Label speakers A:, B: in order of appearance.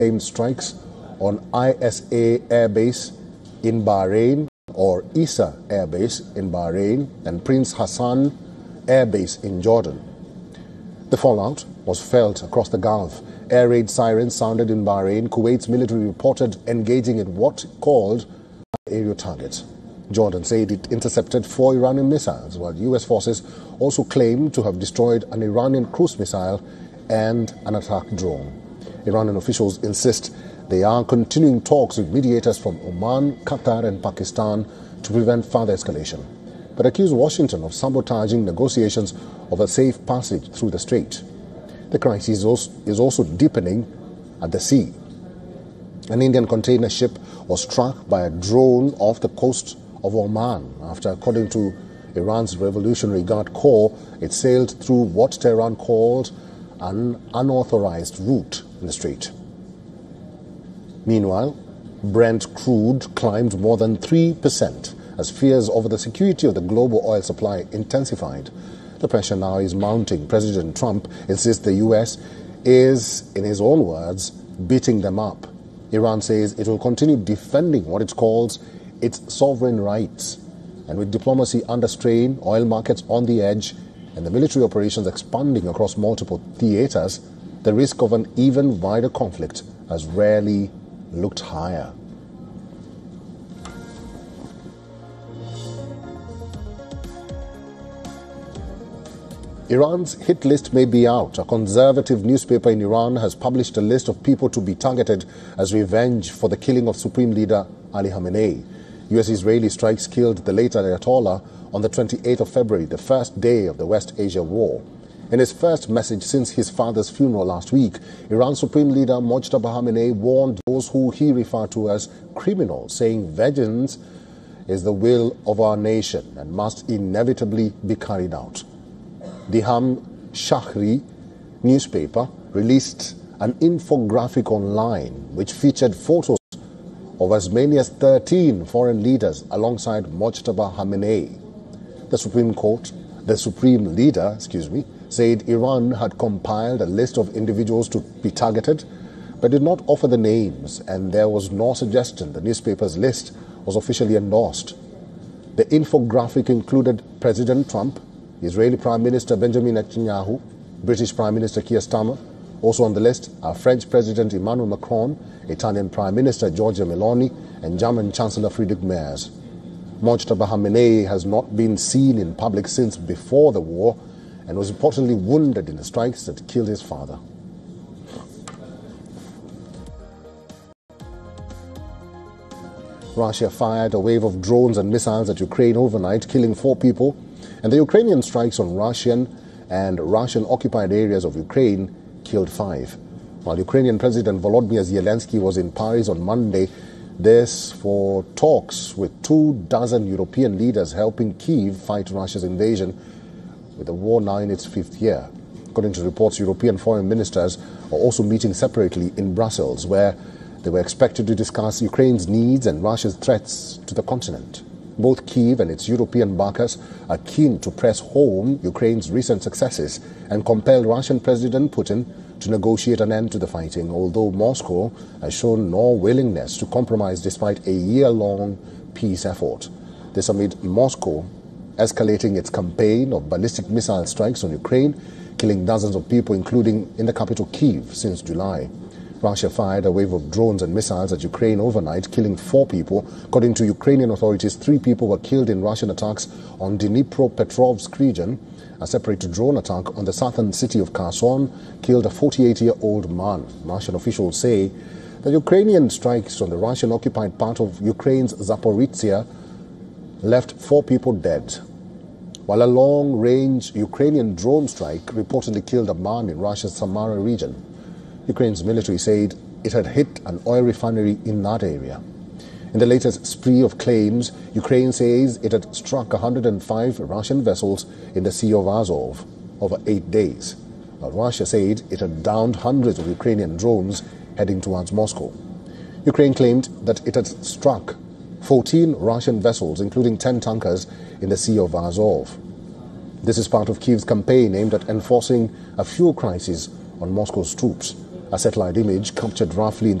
A: claimed strikes on ISA Air Base in Bahrain, or Isa Air Base in Bahrain, and Prince Hassan Air Base in Jordan. The fallout was felt across the Gulf. Air raid sirens sounded in Bahrain. Kuwait's military reported engaging in what called aerial targets. Jordan said it intercepted 4 Iranian missiles, while U.S. forces also claimed to have destroyed an Iranian cruise missile and an attack drone. Iranian officials insist they are continuing talks with mediators from Oman, Qatar and Pakistan to prevent further escalation, but accuse Washington of sabotaging negotiations of a safe passage through the strait. The crisis is also deepening at the sea. An Indian container ship was struck by a drone off the coast of Oman after, according to Iran's Revolutionary Guard Corps, it sailed through what Tehran called an unauthorized route in the strait. Meanwhile, Brent crude climbed more than 3% as fears over the security of the global oil supply intensified. The pressure now is mounting. President Trump insists the U.S. is, in his own words, beating them up. Iran says it will continue defending what it calls its sovereign rights. And with diplomacy under strain, oil markets on the edge, and the military operations expanding across multiple theaters, the risk of an even wider conflict has rarely looked higher. Iran's hit list may be out. A conservative newspaper in Iran has published a list of people to be targeted as revenge for the killing of Supreme Leader Ali Khamenei. U.S.-Israeli strikes killed the late Ayatollah on the 28th of February, the first day of the West Asia War. In his first message since his father's funeral last week, Iran's Supreme Leader Mojtaba Khamenei warned those who he referred to as criminals, saying vengeance is the will of our nation and must inevitably be carried out. The Ham Shahri newspaper released an infographic online which featured photos of as many as 13 foreign leaders alongside Mojtaba Khamenei. The Supreme Leader, said Iran had compiled a list of individuals to be targeted, but did not offer the names, and there was no suggestion the newspaper's list was officially endorsed. The infographic included President Trump, Israeli Prime Minister Benjamin Netanyahu, British Prime Minister Keir Starmer. Also on the list are French President Emmanuel Macron, Italian Prime Minister Giorgia Meloni, and German Chancellor Friedrich Merz. Mojtaba Khamenei has not been seen in public since before the war and was reportedly wounded in the strikes that killed his father. Russia fired a wave of drones and missiles at Ukraine overnight, killing 4 people, and the Ukrainian strikes on Russian and Russian-occupied areas of Ukraine killed 5. While Ukrainian President Volodymyr Zelensky was in Paris on Monday, this for talks with 24 European leaders helping Kyiv fight Russia's invasion, with the war now in its 5th year. According to reports, European foreign ministers are also meeting separately in Brussels, where they were expected to discuss Ukraine's needs and Russia's threats to the continent. Both Kyiv and its European backers are keen to press home Ukraine's recent successes and compel Russian President Putin to negotiate an end to the fighting, although Moscow has shown no willingness to compromise despite a year-long peace effort. This amid Moscow escalating its campaign of ballistic missile strikes on Ukraine, killing dozens of people, including in the capital Kyiv, since July. Russia fired a wave of drones and missiles at Ukraine overnight, killing 4 people. According to Ukrainian authorities, 3 people were killed in Russian attacks on Dnipropetrovsk region. A separate drone attack on the southern city of Kherson killed a 48-year-old man. Russian officials say that Ukrainian strikes on the Russian-occupied part of Ukraine's Zaporizhzhia left 4 people dead, while a long-range Ukrainian drone strike reportedly killed a man in Russia's Samara region. Ukraine's military said it had hit an oil refinery in that area. In the latest spree of claims, Ukraine says it had struck 105 Russian vessels in the Sea of Azov over 8 days, while Russia said it had downed hundreds of Ukrainian drones heading towards Moscow. Ukraine claimed that it had struck 14 Russian vessels, including 10 tankers, in the Sea of Azov. This is part of Kyiv's campaign aimed at enforcing a fuel crisis on Moscow's troops. A satellite image captured roughly in